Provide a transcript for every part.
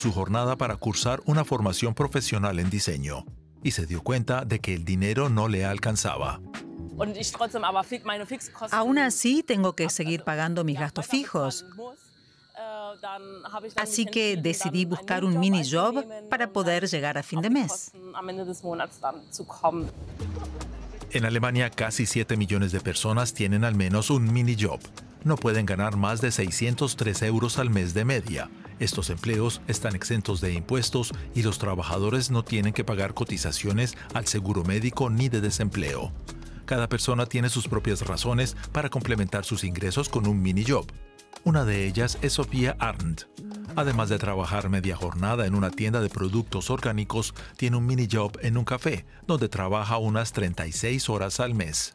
su jornada para cursar una formación profesional en diseño y se dio cuenta de que el dinero no le alcanzaba. Aún así, tengo que seguir pagando mis gastos fijos. Así que decidí buscar un mini job para poder llegar a fin de mes. En Alemania, casi 7 millones de personas tienen al menos un mini job. No pueden ganar más de 603 euros al mes de media. Estos empleos están exentos de impuestos y los trabajadores no tienen que pagar cotizaciones al seguro médico ni de desempleo. Cada persona tiene sus propias razones para complementar sus ingresos con un mini job. Una de ellas es Sofía Arndt. Además de trabajar media jornada en una tienda de productos orgánicos, tiene un mini job en un café, donde trabaja unas 36 horas al mes.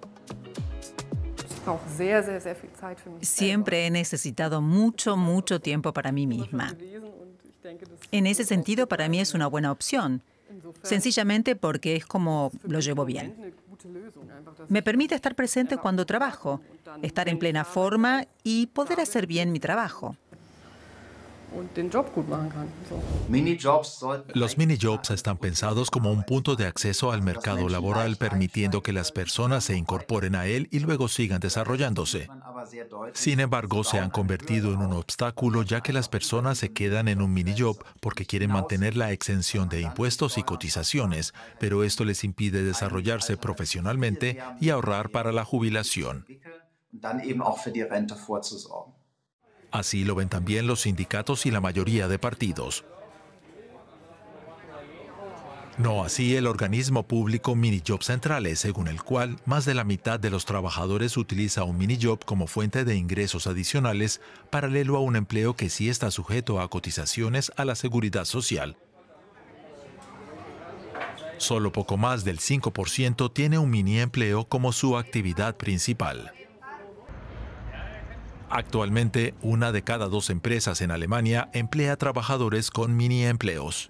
Siempre he necesitado mucho tiempo para mí misma. En ese sentido, para mí es una buena opción, sencillamente porque es como lo llevo bien. Me permite estar presente cuando trabajo, estar en plena forma y poder hacer bien mi trabajo. Los mini jobs están pensados como un punto de acceso al mercado laboral, permitiendo que las personas se incorporen a él y luego sigan desarrollándose. Sin embargo, se han convertido en un obstáculo, ya que las personas se quedan en un mini job porque quieren mantener la exención de impuestos y cotizaciones, pero esto les impide desarrollarse profesionalmente y ahorrar para la jubilación. Así lo ven también los sindicatos y la mayoría de partidos. No así el organismo público Minijob Centrales, según el cual más de la mitad de los trabajadores utiliza un minijob como fuente de ingresos adicionales, paralelo a un empleo que sí está sujeto a cotizaciones a la seguridad social. Solo poco más del 5% tiene un mini empleo como su actividad principal. Actualmente, 1 de cada 2 empresas en Alemania emplea trabajadores con mini empleos.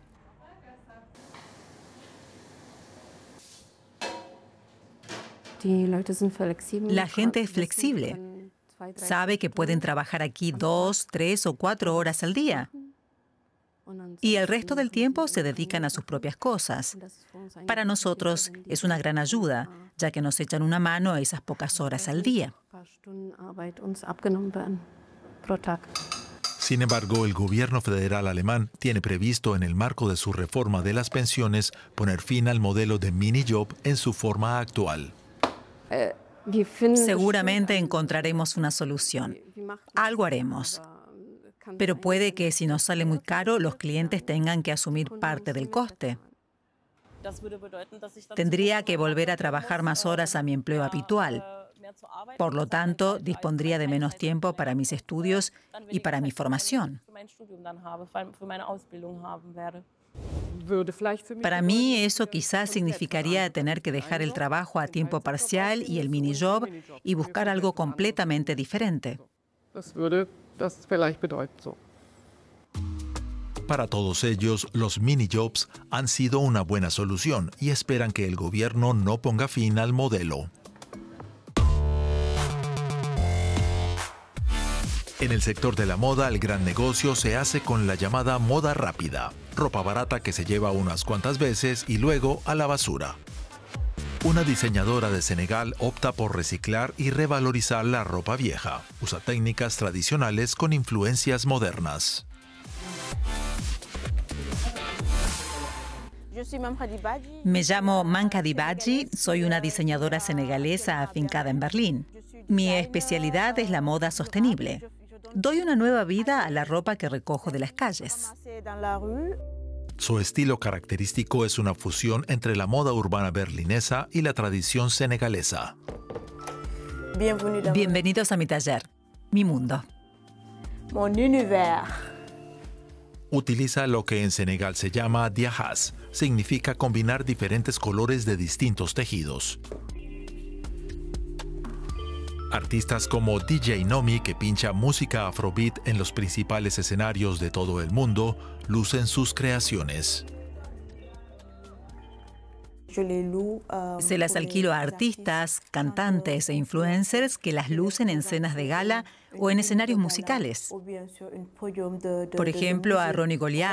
La gente es flexible. Sabe que pueden trabajar aquí 2, 3 o 4 horas al día. Y el resto del tiempo se dedican a sus propias cosas. Para nosotros es una gran ayuda, ya que nos echan una mano a esas pocas horas al día. Sin embargo, el gobierno federal alemán tiene previsto, en el marco de su reforma de las pensiones, poner fin al modelo de mini-job en su forma actual. Seguramente encontraremos una solución. Algo haremos. Pero puede que si nos sale muy caro, los clientes tengan que asumir parte del coste. Tendría que volver a trabajar más horas a mi empleo habitual. Por lo tanto, dispondría de menos tiempo para mis estudios y para mi formación. Para mí, eso quizás significaría tener que dejar el trabajo a tiempo parcial y el minijob y buscar algo completamente diferente. Para todos ellos, los mini-jobs han sido una buena solución y esperan que el gobierno no ponga fin al modelo. En el sector de la moda, el gran negocio se hace con la llamada moda rápida, ropa barata que se lleva unas cuantas veces y luego a la basura. Una diseñadora de Senegal opta por reciclar y revalorizar la ropa vieja. Usa técnicas tradicionales con influencias modernas. Me llamo Manka Dibaji, soy una diseñadora senegalesa afincada en Berlín. Mi especialidad es la moda sostenible. Doy una nueva vida a la ropa que recojo de las calles. Su estilo característico es una fusión entre la moda urbana berlinesa y la tradición senegalesa. Bienvenidos a mi taller, mi mundo. Utiliza lo que en Senegal se llama diajas, significa combinar diferentes colores de distintos tejidos. Artistas como DJ Nomi, que pincha música afrobeat en los principales escenarios de todo el mundo, lucen sus creaciones. Se las alquilo a artistas, cantantes e influencers que las lucen en cenas de gala o en escenarios musicales. Por ejemplo, a Ronnie Goliath,